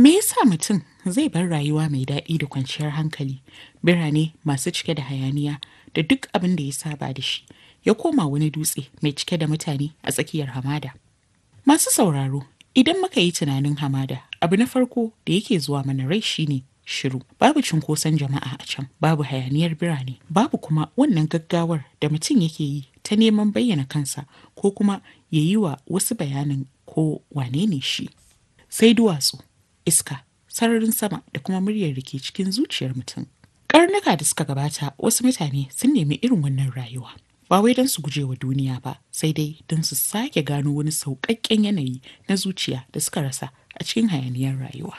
Me yasa mutum zai bar rayuwa mai daɗi da kwanciyar hankali, birane masu cike da hayaniya da duk abin da ya saba da shi, ya koma wani dutse mai cike da mutane a tsakiyar hamada? Masu sauraro, idan muka yi tunanin hamada, abu na farko da yake zuwa mana rai shine shiru. Babu cunkoson jama'a a can, babu hayaniyar birane, babu kuma wannan gaggawar da mutum yake yi ta neman bayyana kansa ko kuma ya yi wa wasu bayanin ko wane ne shi. Sai duwatsu, iska, sararin sama da kuma muryar da ke cikin zuciyar mutum. Karnuka da suka gabata wasu mutane sun nemi irin wannan rayuwa. Ba wai don su guje wa duniya ba, sai dai don su sake gano wani sauƙaƙƙen yanayi na zuciya da suka rasa a cikin hayaniyar rayuwa.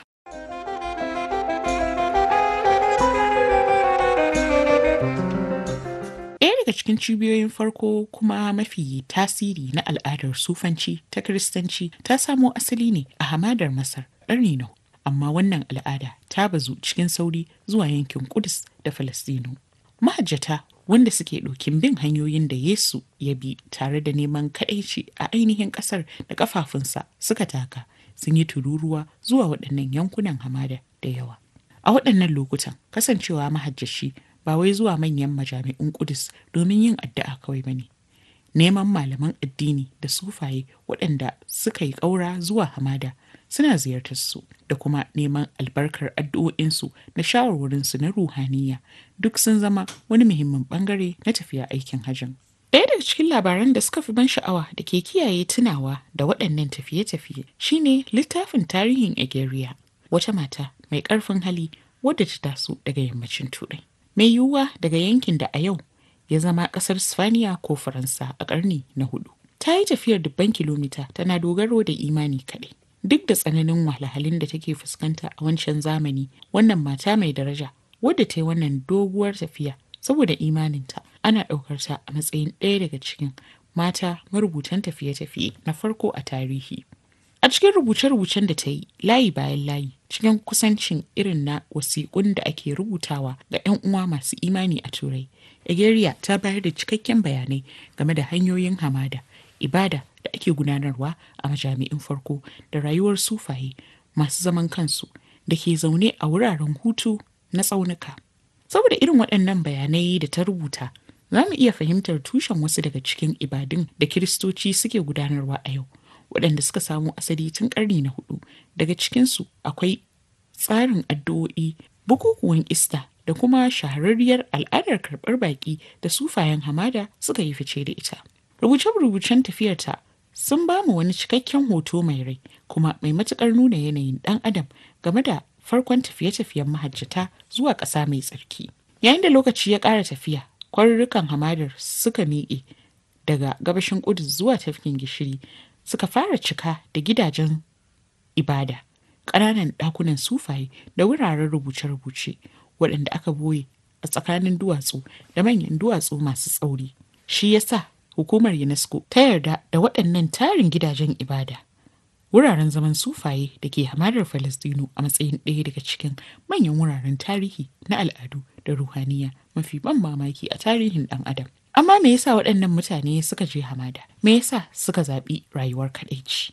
Ɗaya daga cikin cibiyoyin farko kuma mafi tasiri na al'adar sufanci ta Kiristanci ta samo asali ne a hamadar Masar ƙarni na hudu. Amma wannan al'ada ta bazu cikin sauri zuwa yankin Kudus da Falastinu. Mahajjata wanda suke ɗokin bin hanyoyin da Yesu ya bi tare da neman kaɗaici a ainihin ƙasar da ƙafafunsa suka taka sun yi tururuwa zuwa waɗannan yankunan hamada da yawa. A waɗannan lokutan kasancewa mahajjaci ba wai zuwa manyan majami'un Kudus domin yin addu'a kawai ba ne. Neman malaman addini da sufaye waɗanda suka yi ƙaura zuwa hamada suna ziyartar su da kuma neman albarkar addu'o'insu na shawarwarinsu na ruhaniya duk sun zama wani muhimmin bangare na tafiya aikin hajjin. Ɗaya daga cikin labaran da suka fi ban sha'awa da ke kiyaye tunawa da waɗannan tafiye-tafiye shine littafin tarihin Egeria, wata mata mai ƙarfin hali wadda ta taso daga yammacin Turai. Mai yiwuwa daga yankin da a yau ya zama ƙasar Sifaniya ko Faransa a ƙarni na hudu. Ta yi tafiyar dubban kilomita tana dogaro da imani kaɗai. Duk da tsananin wahalhalun da take fuskanta a wancan zamani, wannan mata mai daraja wadda ta yi wannan doguwar tafiya saboda imaninta ana ɗaukar ta a matsayin ɗaya daga cikin mata marubutan tafiye-tafiye na farko a tarihi. A cikin rubuce-rubucen da ta yi layi bayan layi cikin kusancin irin na wasiƙun da ake rubutawa ga 'yan uwa masu imani a Turai, Egeria ta bayar da cikakken bayanai game da hanyoyin hamada, ibada da ake gudanarwa a majami'in farko da rayuwar sufaye masu zaman kansu da ke zaune a wuraren hutu na tsaunuka. Saboda irin waɗannan bayanai da ta rubuta, za mu iya fahimtar tushen wasu daga cikin ibadun da Kiristoci suke gudanarwa a yau, waɗanda suka samo asali tun ƙarni na hudu. Daga cikinsu akwai tsarin addu'o'i, bukukuwan Ista da kuma shahararriyar al'adar karɓar baƙi da sufayen hamada suka yi fice da ita. Rubuce-rubucen tafiyarta sun ba mu wani cikakken hoto mai rai kuma mai matuƙar nuna yanayin ɗan adam game da farkon tafiye-tafiyen mahajjata zuwa ƙasa mai tsarki. Yayin da lokaci ya ƙara tafiya, kwarurrukan hamadar suka miƙe daga gabashin Kudus zuwa tafkin Gishiri suka fara cika da gidajen ibada, ƙananan ɗakunan sufaye da wuraren rubuce-rubuce waɗanda aka boye a tsakanin duwatsu da manyan duwatsu masu tsauri. Shi yasa hukumar UNESCO ta yarda da waɗannan tarin gidajen ibada, wuraren zaman sufaye da ke hamadar Falastinu a matsayin ɗaya daga cikin manyan wuraren tarihi na al'adu da ruhaniya mafi ban mamaki a tarihin ɗan adam. Amma me yasa waɗannan mutane suka je hamada? Me yasa suka zaɓi rayuwar kaɗaici?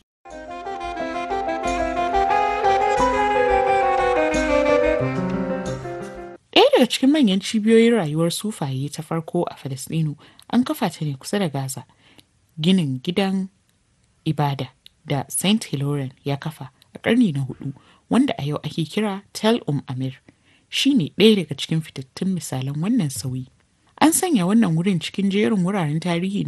Ɗaya daga cikin manyan cibiyoyin rayuwar sufaye ta farko a Falasɗinu an kafa ta ne kusa da Gaza. Ginin gidan ibada da Saint Hilarion ya kafa a ƙarni na hudu, wanda a yau ake kira Tel Amir, shi ne ɗaya daga cikin fitattun misalan wannan sauyi. An sanya wannan wurin cikin jerin wuraren tarihi